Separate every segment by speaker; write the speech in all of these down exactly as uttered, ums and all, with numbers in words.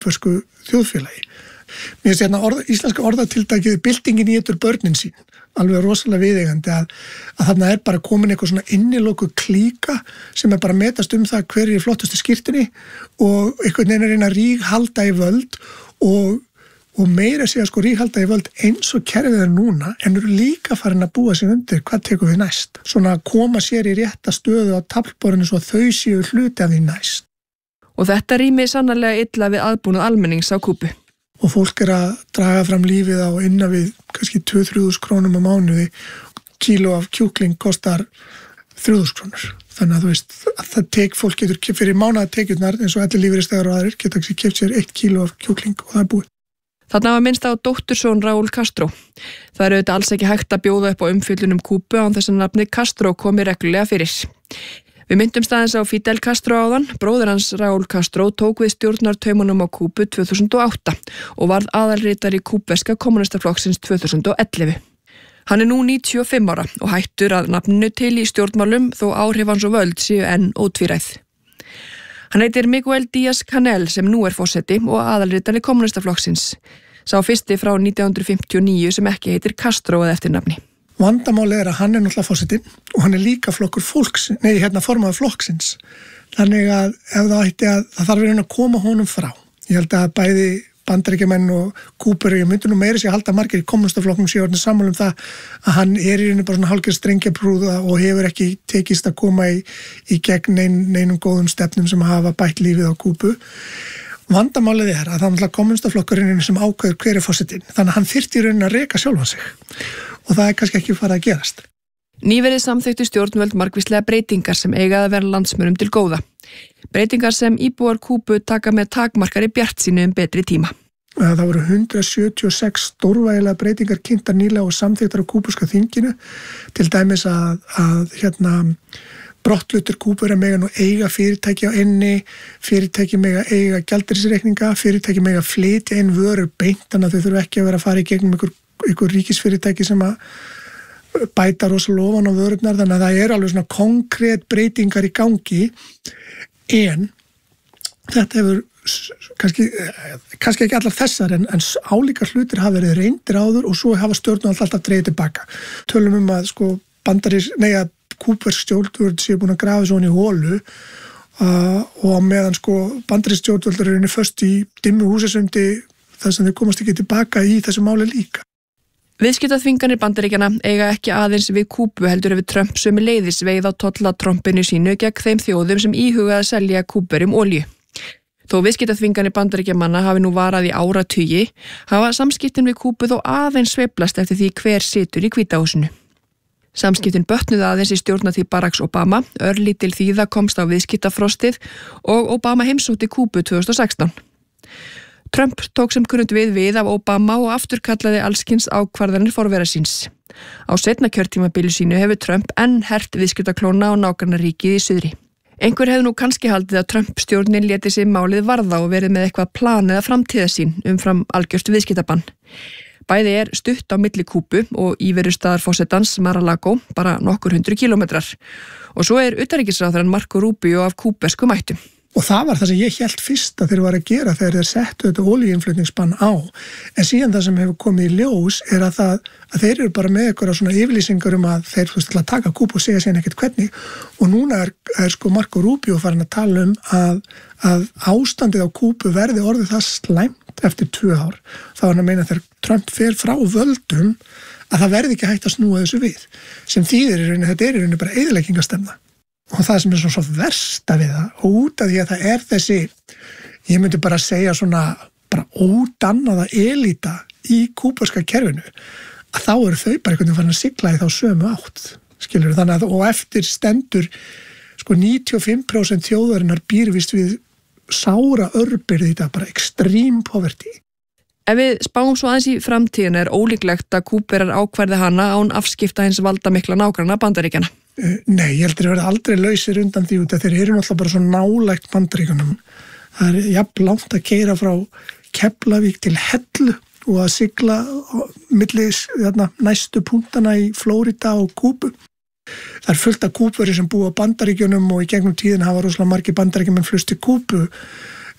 Speaker 1: kúbversku þjóðfélagi. Mér finnst hérna orð, íslenska orðatiltækið byltingin í eitur börnin sín, alveg rosalega viðeigandi að, að þarna er bara komin eitthvað svona inniloku klíka sem er bara að metast um það hver er í flottustu skírtinni og einhvern veginn er einn að ríghalda í völd og, og meira segja sko ríghalda í völd eins og kerfið er núna en eru líka farin að búa sig undir hvað tekur við næst. Svona að koma sér í rétta stöðu á taflborðinu svo þau séu hluti af því næst.
Speaker 2: Og þetta rýmir sannarlega illa við aðbúnað almennings á Kúbu.
Speaker 1: Og fólk er að draga fram lífið á innan við kannski tvö til þrjú þúsund krónum á mánuði. Kíló af kjúkling kostar þrjú þúsund krónur. Þannig að þú veist, að það tek fólk getur fyrir mánaðartekjurnar eins og allir lífeyrisþegar og aðrir geta ekki keypt sér eitt kíló af kjúkling og það er búið.
Speaker 2: Þarna var minnst á dóttursson Raúl Castro. Það er auðvitað alls ekki hægt að bjóða upp á umfjöllun um Kúbu án þess að nafni Castro komi reglulega fyrir. Við myndumst aðeins á Fidel Castro áðan, bróðir hans Raúl Castro tók við stjórnartaumunum á Kúbu tvö þúsund og átta og varð aðalritari kúbverska kommunistaflokksins tvö þúsund og ellefu. Hann er nú níutíu og fimm ára og hættur að nafninu til í stjórnmálum þó áhrif hans og völd séu enn ótvíræð. Hann heitir Miguel Díaz-Canel sem nú er forseti og aðalritari kommunistaflokksins. Sá fyrsti frá nítján hundruð fimmtíu og níu sem ekki heitir Castro eða eftirnafni.
Speaker 1: Vandamáli er að hann er náttúrulega forsetinn og hann er líka flokkur fólks, nei, hérna formaður flokksins. Þannig að ef það ætti að það þarf verið að koma honum frá. Ég held að bæði Bandaríkjamenn og Kúburíu myndu nú meira sér að halda margir í kommunistaflokknum séu orðnir sammála um það að hann er í rauninni bara svona hálfgerð strengjabrúða og hefur ekki tekist að koma í, í gegn nein, neinum góðum stefnum sem hafa bætt lífið á Kúbu. Vandamálið er að það er náttúrulega kommunistaflokkurinn sem ákveður hver er forsetinn. Þannig að hann þyrfti í rauninni að reka sjálfan sig. Og það er kannski ekki farið að gerast.
Speaker 2: Nýverið samþykktu stjórnvöld margvíslega breytingar sem eiga að vera landsmönnum til góða. Breytingar sem íbúar Kúbu taka með takmarkari bjartsýni um betri tíma.
Speaker 1: Það voru hundrað sjötíu og sex stórvægilega breytingar kynntar nýlega og samþykktar á kúbuska þinginu. Til dæmis að, að hérna, brottlutur Kúbur að mega nú eiga fyrirtæki á inni, fyrirtæki mega eiga gjaldeyrisreikninga, fyrirtæki mega flytja inn vörur beint, þannig að þau þurfa ekki að vera að fara í gegnum ykkur ykkur ríkisfyrirtæki sem að bæta rosalega ofan á vörurnar, þannig að það er alveg svona konkrét breytingar í gangi en þetta hefur kannski, kannski ekki allar þessar en, en álíka hlutir hafa verið reyndir áður og svo hafa stjórnvöld alltaf dreigið tilbaka. Tölum um að sko bandaris, nei að kúbversk stjórnvöld séu búin að grafa svona í hólu uh, og meðan sko bandarísk stjórnvöld eru inni föst í dimmu húsasundi þess að þau komast ekki tilbaka í þessu máli líka.
Speaker 2: Viðskiptaþvinganir Bandaríkjanna eiga ekki aðeins við Kúbu heldur við Trump sömuleiðis veið á tollatrompinu sínu gegn þeim þjóðum sem íhuga að selja Kúburum olíu. Þó viðskiptaþvinganir Bandaríkjamanna hafi nú varað í áratugi, hafa samskiptin við Kúbu þó aðeins sveiflast eftir því hver situr í Hvíta húsinu. Samskiptin bötnuðu aðeins í stjórnartíð Baracks Obama, örlítil þýða komst á viðskiptafrostið og Obama heimsótti Kúbu tvö þúsund og sextán. Trump tók sem kunnugt við við af Obama og afturkallaði allskins ákvarðanir forvera síns. Á seinna kjörtímabili sínu hefur Trump enn hert viðskiptaklóna á nágrannaríkið í suðri. Einhver hefði nú kannski haldið að Trump stjórnin léti sig málið varða og verið með eitthvað plan eða framtíðarsýn umfram algjört viðskiptabann. Bæði er stutt á milli Kúbu og íverustaðar forsetans Mar-a-Lago, bara nokkur hundru kílómetrar. Og svo er utanríkisráðherrann Marco Rubio af kúbverskum ættum.
Speaker 1: Og það var það sem ég hélt fyrst að þeir var að gera þegar þeir settu þetta olíuinnflutningsbann á. En síðan það sem hefur komið í ljós er að, það, að þeir eru bara með eitthvað svona yfirlýsingar um að þeir fyrst til að taka Kúbu og segja sér ekkert hvernig. Og núna er, er sko Marco Rubio farin að tala um að, að ástandið á Kúbu verði orðið það slæmt eftir tvö ár. Það var hann að meina þegar Trump fer frá völdum að það verði ekki hægt að snúa þessu við. Sem þýðir í rauninni, þetta er í rauninni bara eyðileggingarstefna. Og það sem er svona svo versta við það, og út af því að það er þessi, ég myndi bara segja svona, bara ódannaða elíta í kúbverska kerfinu, að þá eru þau bara einhvern veginn farin að sigla í þá sömu átt, skilur þannig að, og eftir stendur, sko níutíu og fimm prósent þjóðarinnar býr víst við sára örbirði þetta, bara extreme poverty.
Speaker 2: Ef við spáum svo aðeins í framtíðin er ólíklegt að Kúberar ákvarði hana án afskipta hins valdamikla nágranna Bandaríkjanna.
Speaker 1: Nei, ég heldur að vera aldrei lausir undan því út að þeir eru náttúrulega bara svo nálægt Bandaríkjunum. Það er jafn langt að keyra frá Keflavík til Hellu og að sigla millis þarna, næstu punktana í Flórida og Kúbu. Það er fullt af Kúbverjum sem búa á Bandaríkjunum og í gegnum tíðin hafa rosalega margir Bandaríkjumenn flust til Kúbu.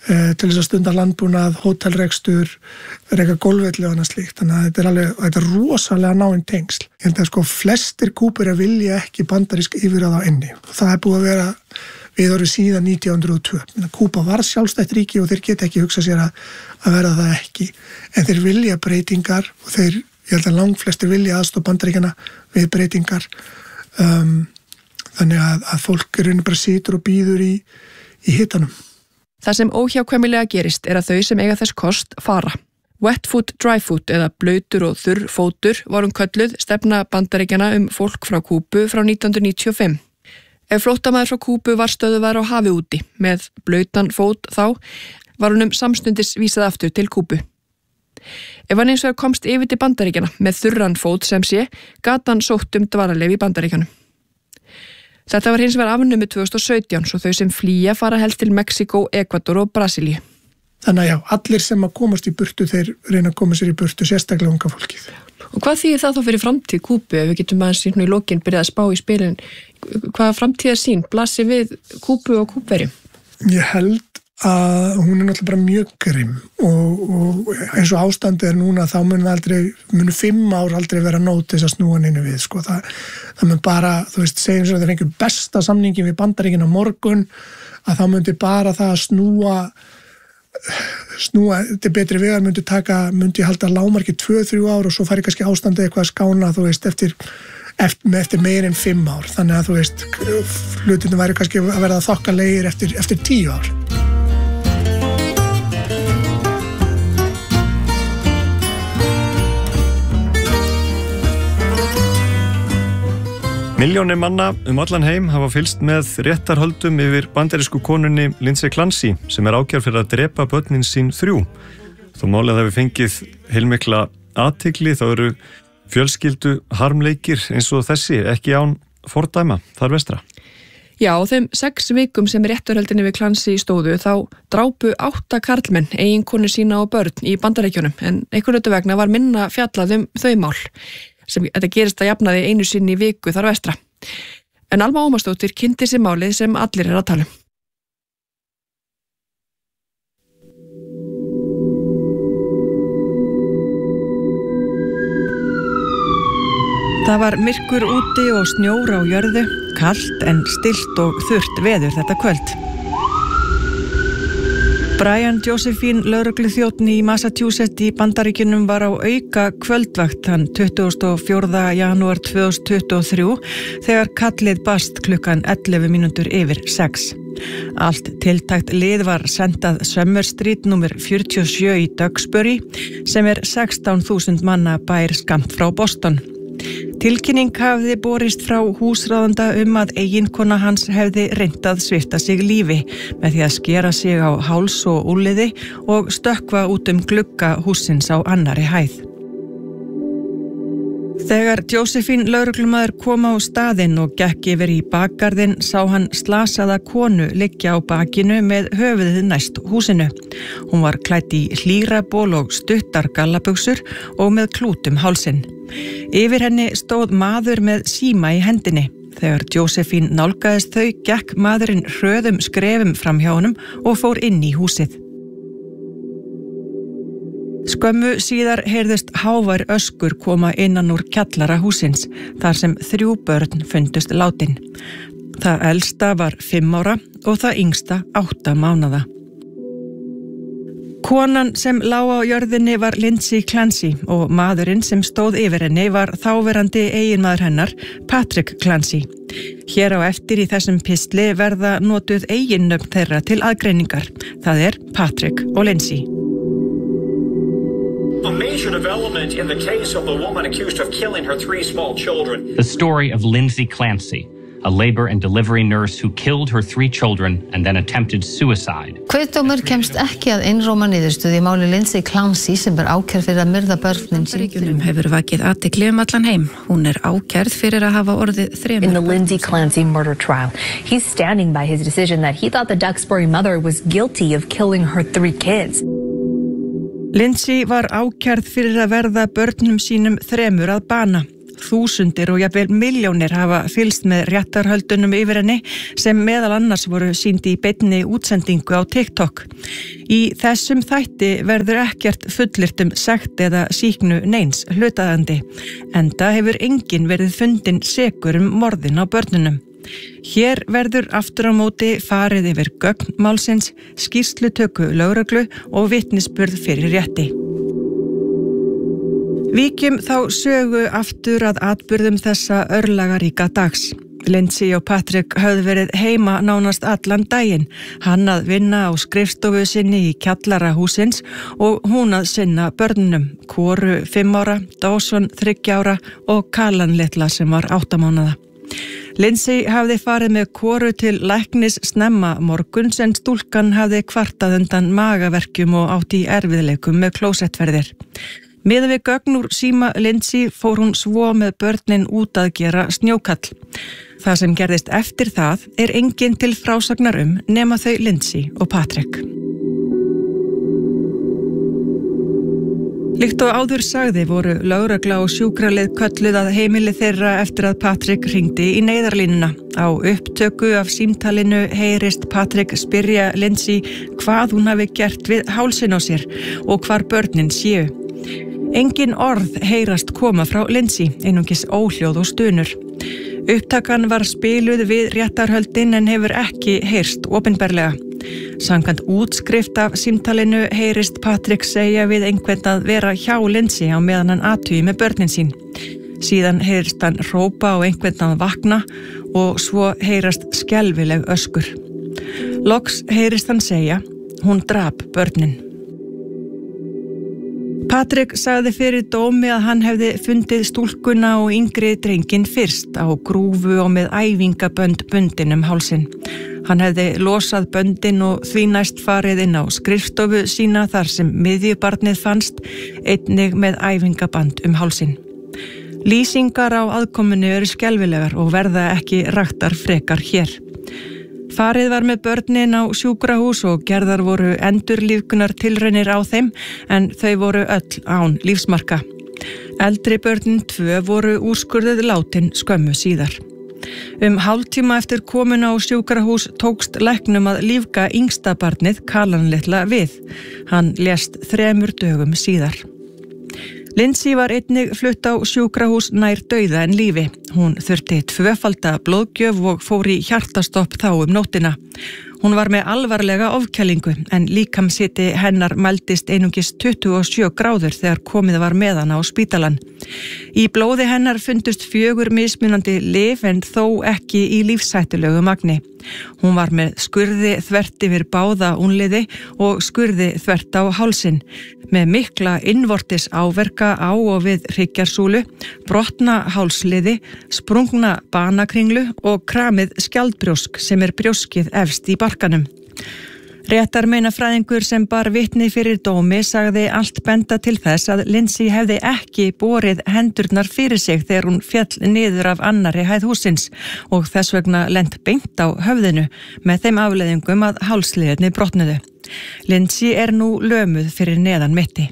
Speaker 1: uh, til þess að stunda landbúnað, hótelrekstur, reka golfvelli og annað slíkt. Þannig að þetta er alveg, þetta er rosalega náinn tengsl. Ég held að sko flestir Kúbverjar vilja ekki bandarísk yfirráð á inni. Það er búið að vera við orðið síðan nítján hundruð og tvö. Kúba var sjálfstætt ríki og þeir geta ekki hugsað sér að, að vera það ekki. En þeir vilja breytingar og þeir, ég held að langflestir vilja aðstoð Bandaríkjanna við breytingar. Um, þannig að, að fólk er rauninu bara situr og býður í, í hitanum.
Speaker 2: Það sem óhjákvæmilega gerist er að þau sem eiga þess kost fara. Wet foot, dry foot eða blautur og þurr fótur varum kölluð stefna Bandaríkjanna um fólk frá Kúbu frá nítján hundruð níutíu og fimm. Ef flóttamaður frá Kúbu var stöðuvar á hafi úti með blautan fót þá var honum samstundis vísað aftur til Kúbu. Ef hann eins og komst yfir til Bandaríkjanna með þurran fót sem sé, gat hann sótt um dvalarleyfi í Bandaríkjanum. Þetta var hins vegar afnumið tvö þúsund og sautján svo þau sem flýja fara helst til Mexíkó, Ekvador og Brasilíu.
Speaker 1: Þannig að já, allir sem að komast í burtu þeir reyna að koma sér í burtu, sérstaklega unga fólkið.
Speaker 2: Og hvað þýðir það þá fyrir framtíð Kúbu ef við getum aðeins í lokin byrjað að spá í spilin? Hvaða framtíðarsýn blasir við Kúbu og Kúbverjum?
Speaker 1: Ég held að hún er náttúrulega bara mjög grimm og, og eins og ástandið er núna þá mun aldrei, munu fimm ár aldrei vera nót til þess að snúa neinu við, sko. Það, það mun bara, þú veist, segjum svo að það er einhver besta samningin við Bandaríkin á morgun að þá myndi bara það að snúa snúa til betri vegar myndi taka, myndi halda lágmarki tvö til þrjú ár og svo færi kannski ástandið eitthvað að skána, þú veist, eftir, eftir, eftir meir en fimm ár. Þannig að, þú veist, hlutinu væri kannski að verða þokkalegir eftir, eftir tíu ár.
Speaker 3: Milljónir manna um allan heim hafa fylgst með réttarhöldum yfir bandarísku konunni Lindsay Clancy sem er ákærð fyrir að drepa börnin sín þrjú. Þó málið hafi fengið heilmikla athygli þá eru fjölskyldu harmleikir eins og þessi ekki án fordæma þar vestra.
Speaker 2: Já, þeim sex vikum sem réttarhöldinni við Clancy stóðu þá drápu átta karlmenn eiginkonu sína og börn í Bandaríkjunum en einhverju vegna var minna fjallað um þau mál. Sem þetta gerist að jafnaði einu sinni í viku þar vestra. En Alma Ómarsdóttir kynnti sér málið sem allir er að tala um. Það var myrkur úti og snjór á jörðu, kalt en stillt og þurrt veður þetta kvöld. Brian Josephine, lögregluþjónn í Massachusetts í Bandaríkjunum var á auka kvöldvakt þann tuttugasta og fjórða janúar tvö þúsund tuttugu og þrjú þegar kallið barst klukkan ellefu mínútur yfir sex. Allt tiltækt lið var sendað Summer Street númer fjörutíu og sjö í Duxbury sem er sextán þúsund manna bær skammt frá Boston. Tilkynning hafði borist frá húsráðanda um að eiginkona hans hefði reynt að svipta sig lífi með því að skera sig á háls og úlliði og stökkva út um glugga hússins á annari hæð. Þegar Josephine lögreglumaður kom á staðinn og gekk yfir í bakgarðinn sá hann slasaða konu liggja á bakinu með höfuðið næst húsinu. Hún var klædd í hlýraból og stuttar gallabuxur og með klút um hálsinn. Yfir henni stóð maður með síma í hendinni. Þegar Josephine nálgaðist þau, gekk maðurinn hröðum skrefum fram hjá honum og fór inn í húsið. Skömmu síðar heyrðust hávær öskur koma innan úr kjallara húsins, þar sem þrjú börn fundust látin. Það elsta var fimm ára og það yngsta átta mánaða. Konan sem lá á jörðinni var Lindsay Clancy og maðurinn sem stóð yfir henni var þáverandi eiginmaður hennar, Patrick Clancy. Hér á eftir í þessum pistli verða notuð eiginnöfn þeirra til aðgreiningar. Það er Patrick og Lindsay.
Speaker 4: A major development in the case of the woman accused of killing her three small children.
Speaker 5: The story of Lindsay Clancy, a labor and delivery nurse who killed her three children and then attempted suicide.
Speaker 6: Kviðdómur kemst ekki að einróma niðurstöðu í máli Lindsay Clancy sem er ákærð fyrir að myrða börnin sín.
Speaker 7: Bandaríkjunum hefur vakið athygli um allan heim. Hún er ákærð fyrir að hafa orðið þremur.
Speaker 8: In the Lindsay Clancy murder trial, he's standing by his decision that he thought the Duxbury mother was guilty of killing her three kids.
Speaker 2: Lindsay var ákærð fyrir að verða börnum sínum þremur að bana.
Speaker 9: þúsundir og jafnvel milljónir hafa fylgst með réttarhöldunum yfir henni sem meðal annars voru sýnd í beinni útsendingu á TikTok. Í þessum þætti verður ekkert fullyrt um sekt eða sýknu neins hlutaðandi, enda hefur enginn verið fundinn sekur um morðin á börnunum. Hér verður aftur á móti farið yfir gögn málsins, skýrslutöku lögreglu og vitnisburð fyrir rétti. Víkjum þá sögu aftur að atburðum þessa örlagaríka dags. Lindsay og Patrick höfðu verið heima nánast allan daginn, hann að vinna á skrifstofu sinni í kjallara húsins og hún að sinna börnunum, Koru fimm ára, Dawson þriggja ára og Callan litla sem var átta mánaða. Lindsay hafði farið með Koru til læknis snemma morguns en stúlkan hafði kvartað undan magaverkjum og átt í erfiðleikum með klósettferðir. Miðað við gögn úr síma Lindsay fór hún svo með börnin út að gera snjókall. Það sem gerðist eftir það er enginn til frásagnar um nema þau Lindsay og Patrick. Líkt og áður sagði voru lögregla og sjúkralið kölluð að heimili þeirra eftir að Patrick hringdi í neyðarlínuna. Á upptöku af símtalinu heyrist Patrick spyrja Lindsay hvað hún hafi gert við hálsin á sér og hvar börnin séu. Engin orð heyrast koma frá Lindsay, einungis óhljóð og stunur. Upptakan var spiluð við réttarhöldin en hefur ekki heyrst opinberlega. Samkvæmt útskrift af símtalinu heyrist Patrick segja við einhvern að vera hjá Lindsay á meðan hann athugi með börnin sín. Síðan heyrist hann hrópa á einhvern að vakna og svo heyrast skelfileg öskur. Loks heyrist hann segja, hún drap börnin. Patrick sagði fyrir dómi að hann hefði fundið stúlkuna og yngri drenginn fyrst á grúfu og með æfingabönd bundin um hálsin. Hann hefði losað böndin og því næst farið inn á skrifstofu sína þar sem miðjubarnið fannst, einnig með æfingaband um hálsin. Lýsingar á aðkominu eru skelfilegar og verða ekki raktar frekar hér. Farið var með börnin á sjúkrahús og gerðar voru endurlífgunar tilraunir á þeim en þau voru öll án lífsmarka. Eldri börnin tvö voru úrskurðuð látin skömmu síðar. Um hálftíma eftir komuna á sjúkrahús tókst læknum að lífga yngsta barnið Callan litla við. Hann lést þremur dögum síðar. Lindsay var einnig flutt á sjúkrahús nær dauða en lífi. Hún þurfti tvöfalda blóðgjöf og fór í hjartastopp þá um nóttina. Hún var með alvarlega ofkælingu en líkamshiti hennar mældist einungis tuttugu og sjö gráður þegar komið var með hana á spítalan. Í blóði hennar fundust fjögur mismunandi lyf en þó ekki í lífshættulegu magni. Hún var með skurði þvert yfir báða únliði og skurði þvert á hálsin, með mikla innvortis áverka á og við hryggjarsúlu, brotna hálsliði, sprungna banakringlu og kramið skjaldbrjósk sem er brjóskið efst í barkanum. Réttarmeinafræðingur sem bar vitni fyrir dómi sagði allt benda til þess að Lindsay hefði ekki borið hendurnar fyrir sig þegar hún féll niður af annarri hæð húsins og þess vegna lent beint á höfðinu með þeim afleiðingum að hálsliðirni brotnuðu. Lindsay er nú lömuð fyrir neðan mitti.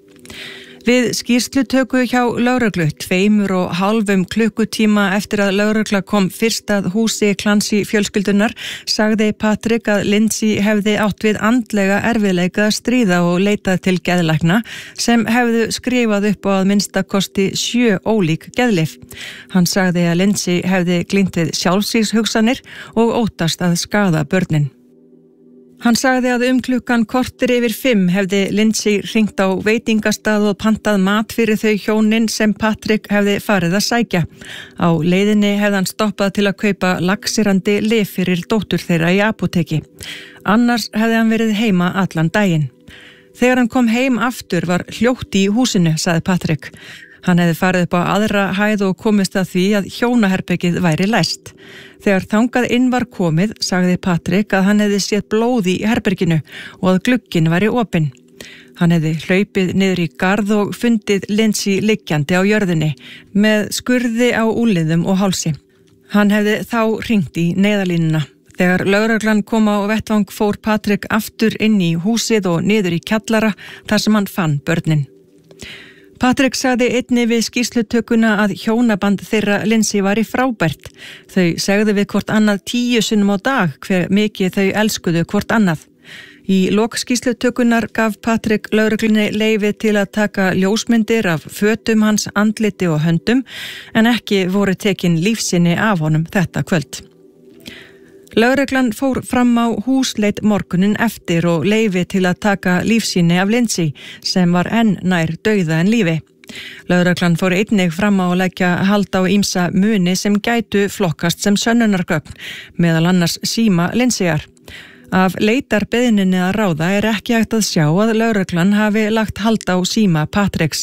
Speaker 9: Við skýrslutöku hjá lögreglu tveimur og hálfum klukkutíma eftir að lögregla kom fyrst að húsi Clancy fjölskyldunar sagði Patrick að Lindsay hefði átt við andlega erfiðleika að stríða og leitað til geðlækna sem hefðu skrifað upp á að minnsta kosti sjö ólík geðlyf. Hann sagði að Lindsay hefði glímt við sjálfsvígshugsanir og óttast að skaða börnin. Hann sagði að um klukkan korter yfir fimm hefði Lindsay hringt á veitingastað og pantað mat fyrir þau hjónin sem Patrick hefði farið að sækja. Á leiðinni hefði hann stoppað til að kaupa laxirandi lyf fyrir dóttur þeirra í apóteki. Annars hefði hann verið heima allan daginn. Þegar hann kom heim aftur var hljótt í húsinu, sagði Patrick. Hann hefði farið upp á aðra hæð og komist að því að hjónaherbergið væri læst. Þegar þangað inn var komið, sagði Patrick að hann hefði séð blóð í herberginu og að glugginn væri opinn. Hann hefði hlaupið niður í garð og fundið Lindsay liggjandi á jörðinni með skurði á úlnliðum og hálsi. Hann hefði þá hringt í neyðarlínuna. Þegar lögreglan kom á vettvang fór Patrick aftur inn í húsið og niður í kjallara þar sem hann fann börnin. Patrick sagði einni við skýrslutökuna að hjónaband þeirra Lindsay var í frábært. Þau segðu við hvort annað tíu sinnum á dag hver mikið þau elskuðu hvort annað. Í lok skýrslutökunar gaf Patrick lögreglunni leyfi til að taka ljósmyndir af fötum hans, andliti og höndum en ekki voru tekin lífsýni af honum þetta kvöld. Lögreglan fór fram á húsleit morgunin eftir og leyfi til að taka lífsýni af Lindsay sem var enn nær dauða en lífi. Lögreglan fór einnig fram á að leggja hald á ýmsa muni sem gætu flokkast sem sönnunargögn, meðal annars síma Lindsayar. Af leitarbeðninni að ráða er ekki hægt að sjá að lögreglan hafi lagt hald á síma Patricks.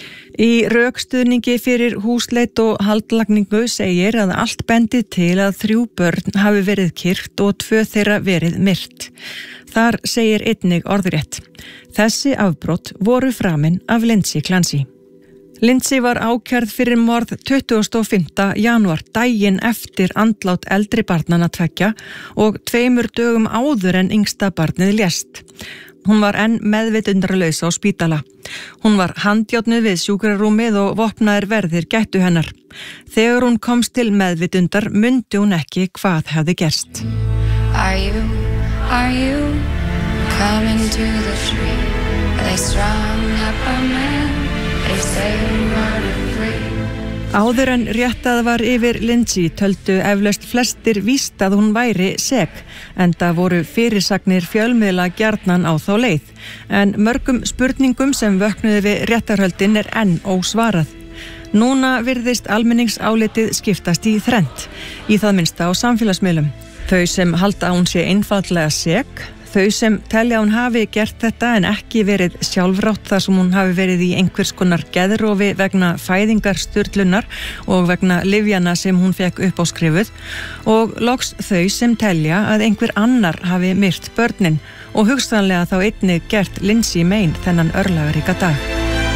Speaker 9: Í rökstuðningi fyrir húsleit og haldlagningu segir að allt bendi til að þrjú börn hafi verið kyrt og tvö þeirra verið myrt. Þar segir einnig orðrétt: Þessi afbrot voru framin af Lindsay Clancy. Lindsay var ákærð fyrir morð tuttugasta og fimmta janúar, daginn eftir andlát eldri barnanna tveggja og tveimur dögum áður en yngsta barnið lést. Hún var enn meðvitundarlaus á spítala. Hún var handjárnuð við sjúkrarúmið og vopnaðir verðir gættu hennar. Þegar hún komst til meðvitundar mundi hún ekki hvað hefði gerst.
Speaker 10: Are you, are you coming to the tree? Are they strung up a man? They say you are free.
Speaker 9: Áður en réttað var yfir Lindsay töldu eflaust flestir víst að hún væri sek, enda voru fyrirsagnir fjölmiðla gjarnan á þá leið, en mörgum spurningum sem vöknuðu við réttarhöldin er enn ósvarað. Núna virðist almenningsálitið skiptast í þrennt, í það minnsta á samfélagsmiðlum. Þau sem halda að hún sé einfaldlega sek, þau sem telja að hún hafi gert þetta en ekki verið sjálfrátt þar sem hún hafi verið í einhvers konar geðrofi vegna fæðingarsturlunar og vegna lyfjana sem hún fekk upp á skrifuð, og loks þau sem telja að einhver annar hafi myrt börnin og hugsanlega þá einnig gert Lindsay mein þennan örlagaríka dag.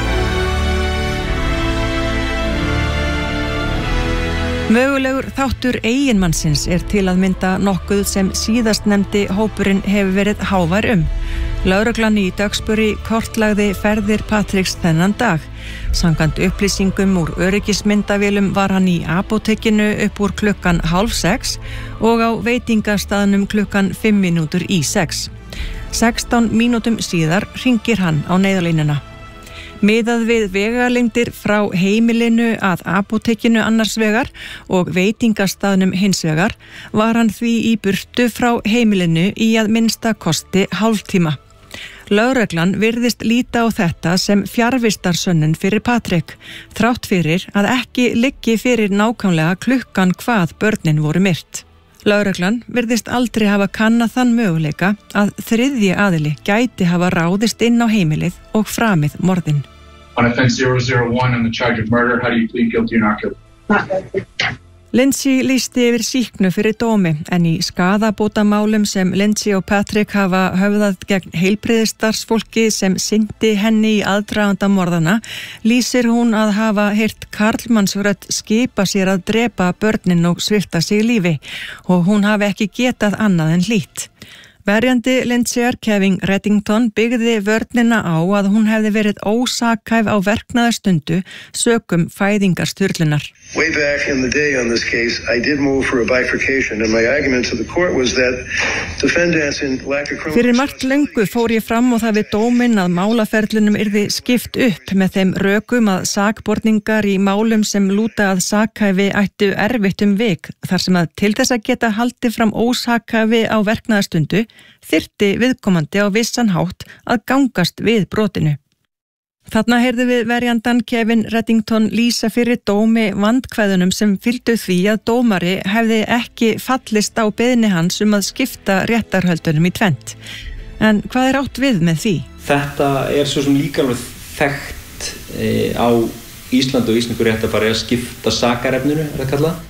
Speaker 9: Mögulegur þáttur eiginmannsins er til að mynda nokkuð sem síðast nefndi hópurinn hefur verið hávær um. Lögreglan í Duxbury kortlagði ferðir Patricks þennan dag. Samkvæmt upplýsingum úr öryggismyndavélum var hann í apótekinu upp úr klukkan hálf sex og á veitingastaðnum klukkan fimm mínútur í sex. sextán mínútum síðar hringir hann á neyðarlínuna. Miðað við vegalengdir frá heimilinu að apótekinu annars vegar og veitingastaðnum hins vegar var hann því í burtu frá heimilinu í að minnsta kosti hálftíma. Lögreglan virðist líta á þetta sem fjarvistarsönnun fyrir Patrick, þrátt fyrir að ekki liggi fyrir nákvæmlega klukkan hvað börnin voru myrt. Lögreglan virðist aldrei hafa kannað þann möguleika að þriðji aðili gæti hafa ráðist inn á heimilið og framið morðin.
Speaker 11: On offense zero zero one on the charge of murder, how do you plead guilty or not guilty? Not guilty.
Speaker 9: Lindsay lýsti yfir sýknu fyrir dómi en í skaðabótamálum sem Lindsay og Patrick hafa höfðað gegn heilbrigðisstarfsfólki sem sinnti henni í aðdraganda morðana lýsir hún að hafa heyrt karlmannsrödd skipa sér að drepa börnin og svipta sig lífi og hún hafi ekki getað annað en hlýtt. Verjandi Lindsayar, Kevin Reddington, byggði vörnina á að hún hefði verið ósakhæf á verknaðarstundu sökum fæðingarsturlunar.
Speaker 12: Way back in the day on this case, I did move for a bifurcation and my argument to the court was that defendants in lack of criminal...
Speaker 9: Fyrir margt löngu fór ég fram og það við dóminn að málaferlunum yrði skipt upp með þeim rökum að sakborningar í málum sem lúta að sakhæfi ættu erfitt um vik þar sem að til þess að geta haldið fram ósakhæfi á verknaðarstundu þyrfti viðkomandi á vissan hátt að gangast við brotinu. Þarna heyrðu við verjandan Kevin Reddington lýsa fyrir dómi vandkvæðunum sem fylgdu því að dómari hefði ekki fallist á beiðni hans um að skipta réttarhöldunum í tvennt. En hvað er átt við með því?
Speaker 13: Þetta er svo sem líka alveg þekkt e, á Íslandi og íslensku réttarfari að skipta sakarefninu, er það kallað.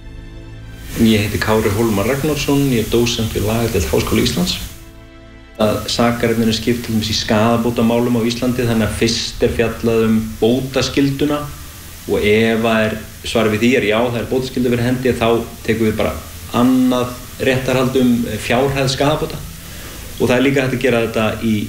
Speaker 13: Ég heiti Kári Hólmar Ragnarsson, ég er dósent við lagadeild Háskóla Íslands. Að sakarefninu er skipt til dæmis í skaðabótamálum á Íslandi, þannig að fyrst er fjallað um bótaskylduna og ef er svarið við því er já, það er bótaskyldu fyrir hendi, þá tekum við bara annað réttarhald um fjárhæð skaðabóta og það er líka hægt að gera þetta í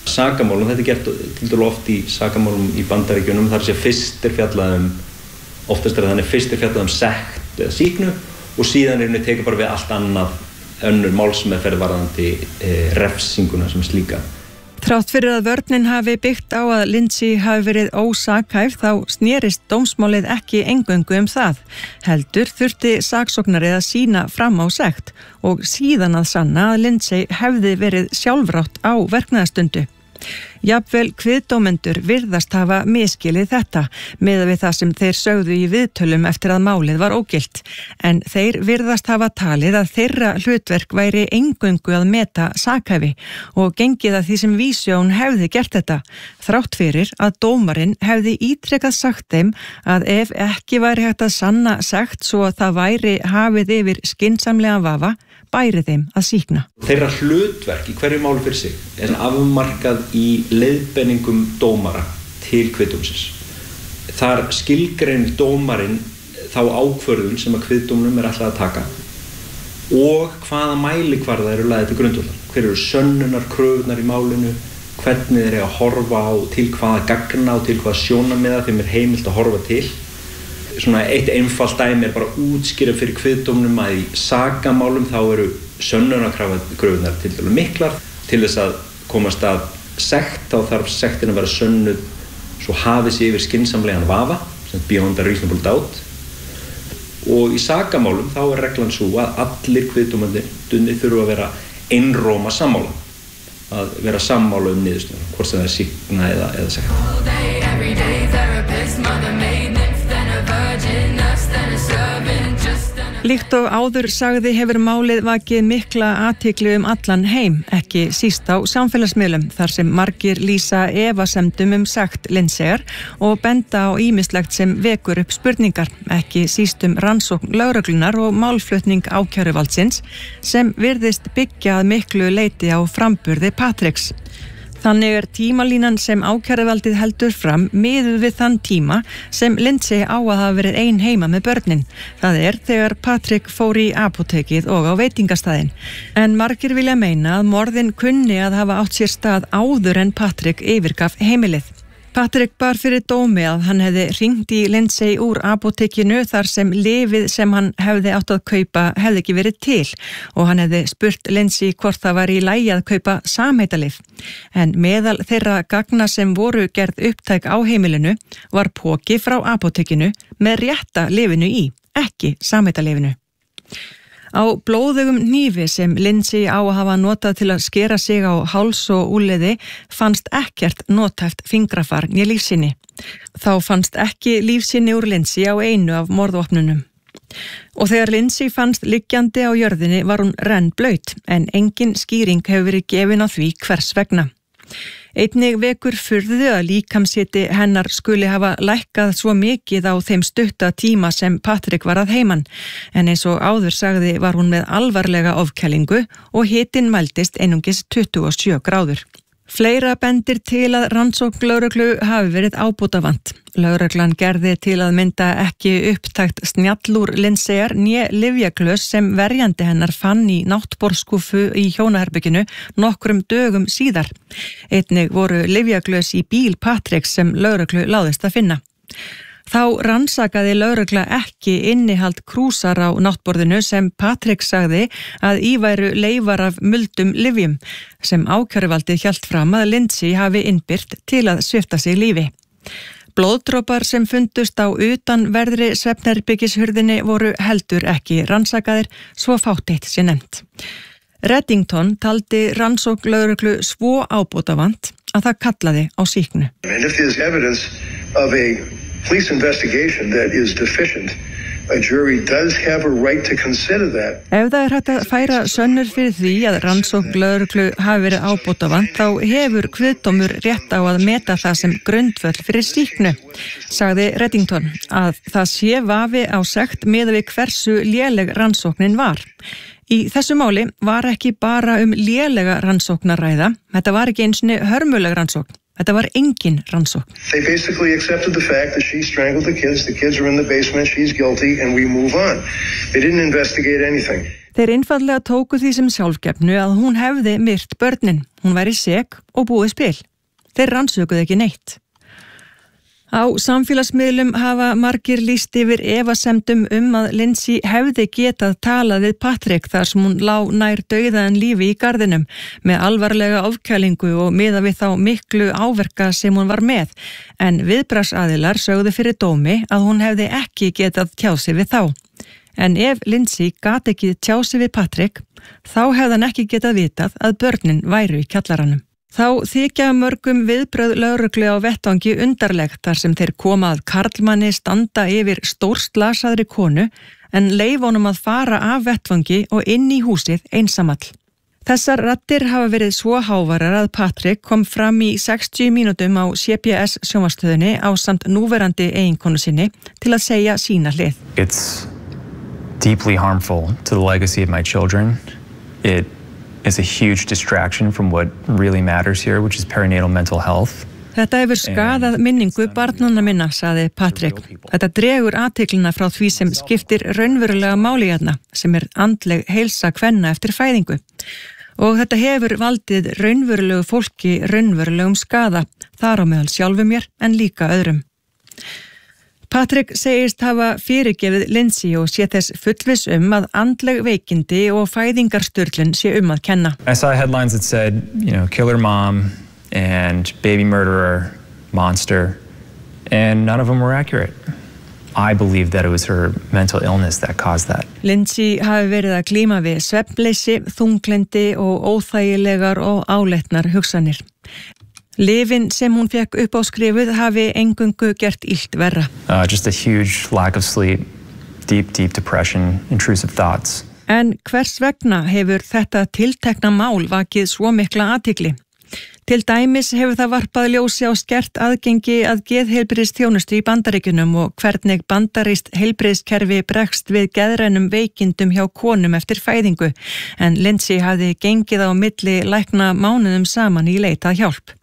Speaker 13: Sakamálum, þetta er gert til dælu oft í sakamálum í Bandaríkjunum, þar sé fyrst er fjallað um, oftast er þannig fyrst er fjallað um sekt eða sýknu og síðan er henni tekið bara við allt annað önnur málsmeðferð varðandi e, refsinguna sem slíka.
Speaker 9: Þrátt fyrir að vörnin hafi byggt á að Lindsay hafi verið ósakhæf þá snerist dómsmálið ekki eingöngu um það. Heldur þurfti saksóknarið að sýna fram á sekt og síðan að sanna að Lindsay hefði verið sjálfrátt á verknaðastundu. Jafnvel kviðdómendur virðast hafa miskilið þetta miðað við það sem þeir sögðu í viðtölum eftir að málið var ógilt. En þeir virðast hafa talið að þeirra hlutverk væri eingöngu að meta sakhæfi og gengið að því sem vísjón hefði gert þetta. Þrátt fyrir að dómarinn hefði ítrekað sagt þeim að ef ekki væri hægt að sanna sekt svo að það væri hafið yfir skynsamlega vafa, bæri þeim að sýkna.
Speaker 13: Þeirra hlutverk í hverju máli fyrir sig er afmarkað í leiðbeiningum dómara til kviðdómsins. Þar skilgreinir dómarinn þá ákvörðun sem að kviðdómnum er alltaf að taka og hvaða mælikvarða eru lagðir til grundvallar. Hver eru sönnunar kröfurnar í málinu, hvernig þeir eru að horfa á til hvaða gagna og til hvaða sjónarmiða þeim er heimilt að horfa til. Svona eitt einfalt dæmi er bara útskýra fyrir kviðdómnum að í sakamálum þá eru sönnunarkröfurnar til dælu miklar. Til þess að komast að sekt þá þarf sektin að vera sönnuð svo hafið sig yfir skynsamlegan vafa, beyond a reasonable doubt. Og í sakamálum þá er reglan svo að allir kviðdómendur þurfa að vera einróma sammála. Að vera sammála um niðurstöðuna, hvort sem það er sýkna eða, eða sekt.
Speaker 9: Líkt og áður sagði hefur málið vakið mikla athygli um allan heim, ekki síst á samfélagsmiðlum þar sem margir lýsa efasemdum um sekt Lindsayar og benda á ýmislegt sem vekur upp spurningar, ekki síst um rannsókn lögreglunar og málflutning ákæruvaldsins sem virðist byggja að miklu leyti á framburði Patricks. Þannig er tímalínan sem ákæruvaldið heldur fram miðuð við þann tíma sem Lindsay á að hafa verið ein heima með börnin. Það er þegar Patrick fór í apótekið og á veitingastæðin. En margir vilja meina að morðin kunni að hafa átt sér stað áður en Patrick yfirgaf heimilið. Patrick bar fyrir dómi að hann hefði hringt í Lindsay úr apótekinu þar sem lyfið sem hann hefði átt að kaupa hefði ekki verið til og hann hefði spurt Lindsay hvort það var í lagi að kaupa samheitalyf. En meðal þeirra gagna sem voru gerð upptæk á heimilinu var poki frá apótekinu með rétta lyfinu í, ekki samheitalyfinu. Á blóðugum hnífi sem Lindsay á að hafa notað til að skera sig á háls og úlliði fannst ekkert notæft fingrafar né lífsýni. Þá fannst ekki lífsýni úr Lindsay á einu af morðvopnunum. Og þegar Lindsay fannst liggjandi á jörðinni var hún rennblaut en engin skýring hefur verið gefin á því hvers vegna. Einnig vekur furðu að líkamshiti hennar skuli hafa lækkað svo mikið á þeim stutta tíma sem Patrick var að heiman, en eins og áður sagði var hún með alvarlega ofkælingu og hitinn mældist einungis tuttugu og sjö gráður. Fleira bendir til að rannsókn lögreglu hafi verið ábótavant. Lögreglan gerði til að mynda ekki upptækt snjallúr Lindsayar né lyfjaglös sem verjandi hennar fann í náttborðskúffu í hjónaherbygginu nokkrum dögum síðar. Einnig voru lyfjaglös í bíl Patricks sem lögreglu láðist að finna. Þá rannsakaði lögregla ekki innihald krúsar á náttborðinu sem Patrick sagði að í væru leifar af muldum lyfjum sem ákæruvaldið hélt fram að Lindsay hafi innbyrt til að svipta sig lífi. Blóðdropar sem fundust á utanverðri svefnherbyggishurðinni voru heldur ekki rannsakaðir, svo fátt eitt sé nefnt. Reddington taldi rannsókn lögreglu svo ábótavant að það kallaði á sýknu.
Speaker 12: And if there's evidence of a police investigation that is deficient, a jury does have a right to consider that.
Speaker 9: Ef það er hægt að færa sönnur fyrir því að rannsókn lögreglu hafi verið ábótavant þá hefur kviðdómur rétt á að meta það sem grundvöll fyrir sýknu, sagði Reddington, að það sé vafi á sekt miðað við hversu léleg rannsóknin var. Í þessu máli var ekki bara um lélega rannsókn að ræða, þetta var ekki einu sinni hörmuleg rannsókn. Þetta var engin rannsókn.
Speaker 12: They basically accepted the fact that she strangled the kids, the kids are in the basement, she's guilty, and we move on. They didn't investigate anything.
Speaker 9: Þeir einfallega tóku því sem sjálfgefnu að hún hefði myrt börnin. Hún væri sek og búið spil. Þeir rannsökuðu ekki neitt. Á samfélagsmiðlum hafa margir lýst yfir efasemdum um að Lindsay hefði getað talað við Patrick þar sem hún lá nær dauðaðan lífi í garðinum með alvarlega ofkælingu og miðað við þá miklu áverka sem hún var með, en viðbragðsaðilar sögðu fyrir dómi að hún hefði ekki getað tjáð sig við þá. En ef Lindsay gat ekki tjáð sig við Patrick, þá hefði hann ekki getað vitað að börnin væru í kjallaranum. Þá þykja mörgum viðbrögð lögreglu á vettvangi undarlegt þar sem þeir koma að karlmanni standa yfir stórslasaðri konu en leyfa honum að fara af vettvangi og inn í húsið einsamall. Þessar raddir hafa verið svo hávarar að Patrick kom fram í sextíu mínútum á C B S sjónvarpsstöðinni ásamt núverandi eiginkonu sinni til að segja sína hlið.
Speaker 14: It's deeply harmful to the legacy of my children. It is a huge distraction from what really matters here, which is perinatal mental health.
Speaker 9: Þetta hefur skadað minningu barnanna minna, saði Patrick. Þetta dregur athyglina frá því sem skiptir raunverulega máli hérna, sem er andleg heilsa kvenna eftir fæðingu. Og þetta hefur valdið raunverulegu fólki raunverulegum skada, þar á meðal sjálfum mér en líka öðrum. Patrick segist hafa fyrirgefið Lindsay og sé þess fullviss um að andleg veikindi og fæðingarsturlun sé um að kenna.
Speaker 14: I saw headlines that said, you know, killer mom and baby murderer, monster, and none of them were accurate. I believe that it was her mental illness that caused that.
Speaker 9: Lindsay hafi verið að glíma við svefnleysi, þunglyndi og óþægilegar og áleitnar hugsanir. Lyfin sem hún fekk upp á skrifuð hafi eingöngu gert illt verra.
Speaker 14: Uh, just a huge lack of sleep, deep, deep depression, intrusive thoughts.
Speaker 9: En hvers vegna hefur þetta tiltekna mál vakið svo mikla athygli? Til dæmis hefur það varpað ljósi á skert aðgengi að geðheilbrigðisþjónustu í Bandaríkjunum og hvernig bandarískt heilbrigðiskerfi bregst við geðrænum veikindum hjá konum eftir fæðingu, en Lindsay hafði gengið á milli lækna mánuðum saman í leit að hjálp.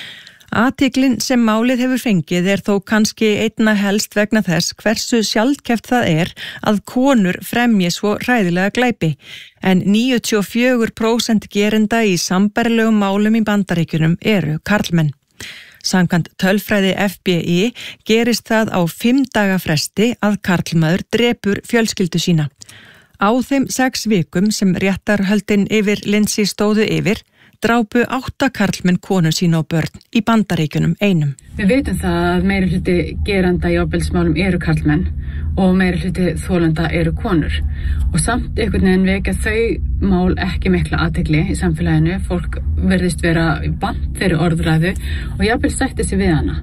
Speaker 9: Athyglin sem málið hefur fengið er þó kannski einna helst vegna þess hversu sjaldgæft það er að konur fremji svo hræðilega glæpi, en níutíu og fjögur prósent gerenda í sambærilegum málum í Bandaríkjunum eru karlmenn. Samkvæmt tölfræði F B I gerist það á fimm daga fresti að karlmaður drepur fjölskyldu sína. Á þeim sex vikum sem réttarhöldin yfir Lindsay stóðu yfir, drápu átta karlmenn konu sína og börn í Bandaríkjunum einum.
Speaker 15: Við vitum það að meiri hluti geranda í ofbeldismálum eru karlmenn og meiri hluti þolenda eru konur. Og samt einhvern veginn vekja þau mál ekki mikla athygli í samfélaginu. Fólk verðist vera bant fyrir orðræðu og jafnvel sætti sig við hana.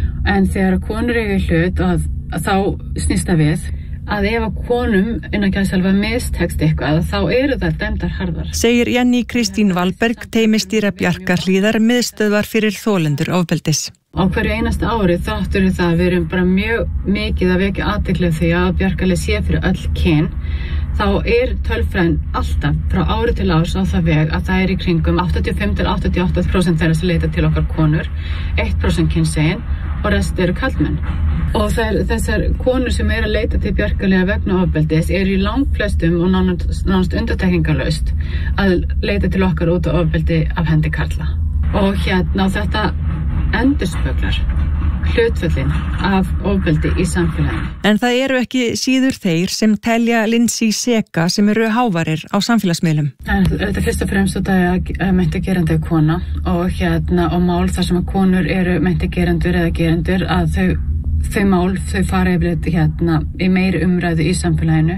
Speaker 15: En þegar konur eiga í hlut að, að þá snýst það við að ef að konum innan gæðsalva mistekst eitthvað þá eru það dæmdar harðar.
Speaker 9: Segir Jenny Kristín Valberg, teymistýra Bjarkarhlíðar, miðstöðvar fyrir þolendur ofbeldis.
Speaker 15: Á hverju einasta ári þáttur við það að við erum bara mjög mikið að vekja athygli því að Bjarkarhlíð sé fyrir öll kyn. Þá er tölfræðin alltaf frá ári til árs á það veg að það er í kringum áttatíu og fimm til áttatíu og átta prósent þeirra sem leita til okkar konur, eitt prósent kynsegin og rest eru karlmenn. Og þær, þessar konur sem er að leita til Bjarkarhlíðar vegna ofbeldis eru í langflestum og nánast, nánast undantekningarlaust að leita til okkar út á ofbeldi af hendi karla. Og hérna þetta endurspeglar hlutföllin af ofbeldi í samfélaginu.
Speaker 9: En það eru ekki síður þeir sem telja Lindsay seka sem eru hávarir á samfélagsmiðlum.
Speaker 15: En þetta fyrst og fremst út að meinti gerandi kona og hérna og mál þar sem að konur eru meinti gerandur eða gerandur að þau þau mál, þau fara yfir hérna í meiri umræðu í samfélaginu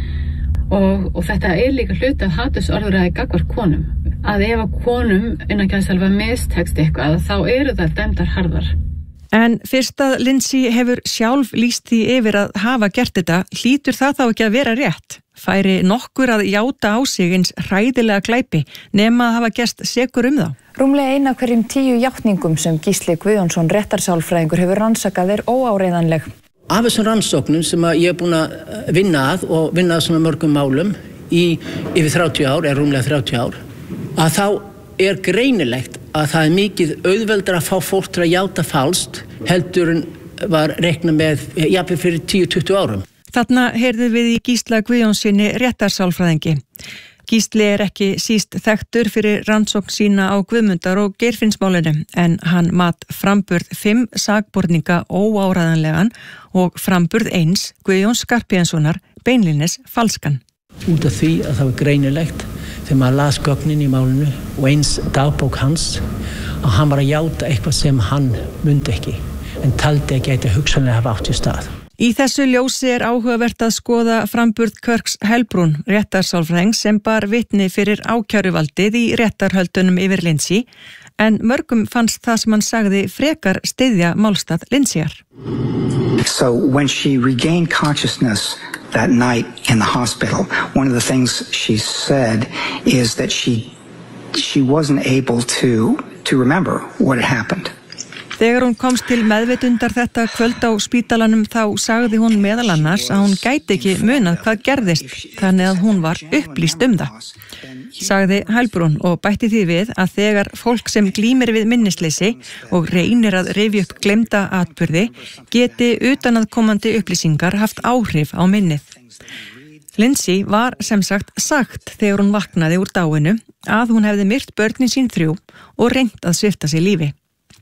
Speaker 15: og, og þetta er líka hluti af hatursorðræði gagnvart konum að ef að konum innan gæðsalva mistekst eitthvað þá eru það dæmdar harðar.
Speaker 9: En fyrst að Lindsay hefur sjálf lýst því yfir að hafa gert þetta, hlýtur það þá ekki að vera rétt? Færi nokkur að játa á sig eins hræðilega glæpi nema að hafa gerst sekur um þá?
Speaker 16: Rúmlega eina hverjum tíu játningum sem Gísli Guðjónsson réttarsálfræðingur hefur rannsakað er óáreiðanleg.
Speaker 17: Af þessum rannsóknum sem ég er búin að vinna að og vinna að svona mörgum málum í yfir þrjátíu ár, er rúmlega þrjátíu ár, að þá er greinilegt að það er mikið auðveldar að fá fólk til að játa falskt heldur en var reikna með jafnvel fyrir tíu til tuttugu árum.
Speaker 9: Þarna heyrðum við í Gísla Guðjónsssyni réttarsálfræðingi. Gísli er ekki síst þekktur fyrir rannsókn sína á Guðmundar- og Geirfinnsmálinu en hann mat framburð fimm sakborninga óáræðanlegan og framburð eins Guðjóns Skarphéðinssonar beinlínis falskan.
Speaker 17: Út af því að það var greinilegt þegar maður las gögnin í málinu og eins dagbók hans að hann var að játa eitthvað sem hann mundi ekki en taldi að gæti hugsanlega hafa átt í stað.
Speaker 9: Í þessu ljósi er áhugavert að skoða framburð Kirks Helbrún, réttarsálfræðings sem bar vitni fyrir ákæruvaldið í réttarhöldunum yfir Lindsay, en mörgum fannst það sem hann sagði frekar styðja málstað Lindsayar.
Speaker 18: So when she regained consciousness that night in the hospital, one of the things she said is that she she wasn't able to to remember what had happened.
Speaker 9: Þegar hún komst til meðvitundar þetta kvöld á spítalanum þá sagði hún meðal annars að hún gæti ekki munað hvað gerðist, þannig að hún var upplýst um það. Sagði Helbrún og bætti því við að þegar fólk sem glímir við minnisleysi og reynir að rifja upp gleymda atburði geti utanaðkomandi upplýsingar haft áhrif á minnið. Lindsay var sem sagt sagt þegar hún vaknaði úr dáinu að hún hefði myrt börnin sín þrjú og reynt að svipta sig lífi.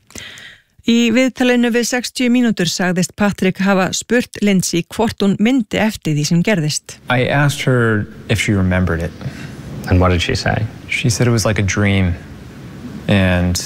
Speaker 9: Í viðtalinu við sextíu mínútur sagðist Patrick hafa spurt Lindsay hvort hún myndi eftir því sem gerðist.
Speaker 14: I asked her if she remembered it.
Speaker 5: And what did she say?
Speaker 14: She said it was like a dream, and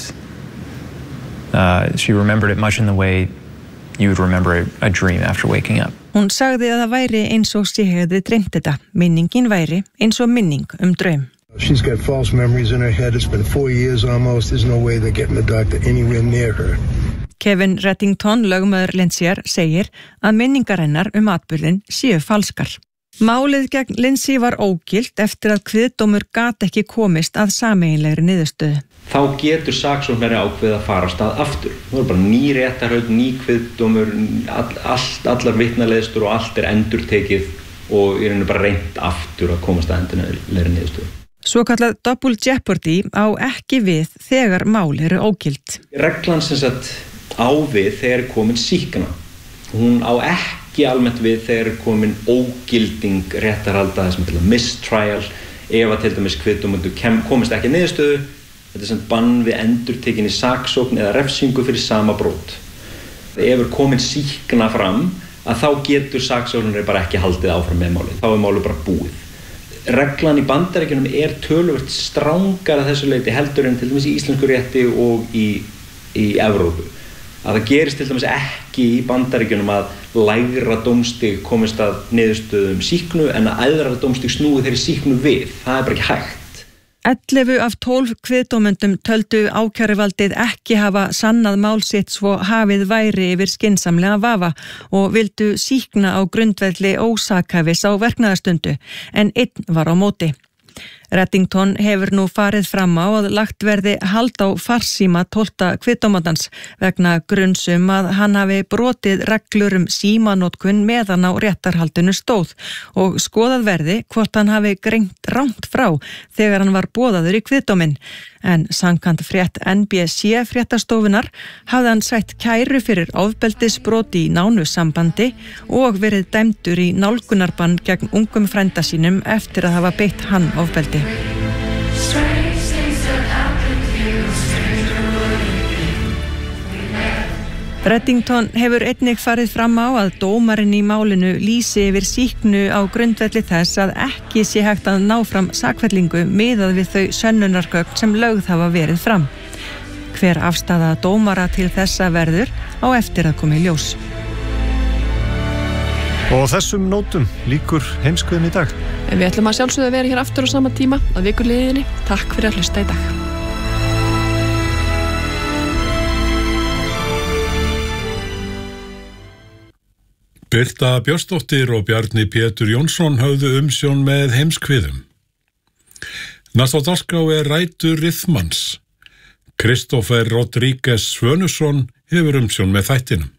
Speaker 14: uh, she remembered it much in the way you would remember a, a dream after waking up.
Speaker 9: Hún sagði að það væri eins og sé hefði dreymt þetta. Minningin væri eins og minning um draum.
Speaker 19: She's got false memories in her head. It's been four years almost. There's no way they're getting the doctor anywhere near her.
Speaker 9: Kevin Reddington, lögmaður Lindsayar, segir að minningar hennar um atburðin séu falskar. Málið gegn Lindsay var ógilt eftir að kviðdómur gat ekki komist að sameiginlegri niðurstöðu.
Speaker 13: Þá getur saksóknari ákveðið að fara á stað aftur. Það er bara ný réttarhöld, ný kviðdómur, all, all, allar vitnaleiðslur og allt er endurtekið og í rauninu bara reynt aftur að komast að endanlegri niðurstöðu.
Speaker 9: Svokallað double jeopardy á ekki við þegar mál eru ógilt.
Speaker 13: Reglan sem sagt á við þegar er komin sýkna. Hún á ekki almennt við þegar er komin ógilding réttarhalda, þessum til að mistrial, ef að til dæmis kviðdómendur komist ekki niðurstöðu. Þetta er sem bann við endurtekinni saksókn eða refsingu fyrir sama brot. Ef er komin sýkna fram, að þá getur saksóknari bara ekki haldið áfram með málið. Þá er málið bara búið. Reglan í Bandaríkjunum er töluvert strangara þessu leyti heldur en til dæmis í íslensku rétti og í, í Evrópu. Að það gerist til dæmis ekki í Bandaríkjunum að lægra dómstig komist að niðurstöðum sýknu en að æðra dómstig snúi þeirri sýknu við. Það er bara ekki hægt.
Speaker 9: ellefu af tólf kviðdómendum töldu ákæruvaldið ekki hafa sannað mál sitt svo hafið væri yfir skynsamlega vafa og vildu sýkna á grundvelli ósakhæfis á verknaðarstundu en einn var á móti. Reddington hefur nú farið fram á að lagt verði hald á farsíma tólfta kviðdómandans vegna grunnsum að hann hafi brotið reglur um símanótkun meðan á réttarhaldinu stóð og skoðað verði hvort hann hafi greint rangt frá þegar hann var boðaður í kviðdóminn. En samkvæmt frétt N B C fréttastofunar hafði hann sætt kæru fyrir ofbeldisbrot í nánu sambandi og verið dæmdur í nálgunarbann gegn ungum frænda sínum eftir að hafa beitt hann ofbeldi. Reddington hefur einnig farið fram á að dómarinn í málinu lýsi yfir sýknu á grundvelli þess að ekki sé hægt að ná fram sakfellingu miðað við þau sönnunargögn sem lögð hafa verið fram. Hver afstaða dómara til þessa verður á eftir að koma í ljós.
Speaker 3: Og þessum nótum líkur heimskuðum í dag.
Speaker 2: En við ætlum að sjálfsögðu að vera hér aftur á sama tíma að vikur liðinni. Takk fyrir að hlusta í dag.
Speaker 20: Birta Björnsdóttir og Bjarni Pétur Jónsson höfðu umsjón með heimskviðum. Næst á dagskrá er rætur Rithmans. Kristófer Rodríguez Svönusson hefur umsjón með þættinum.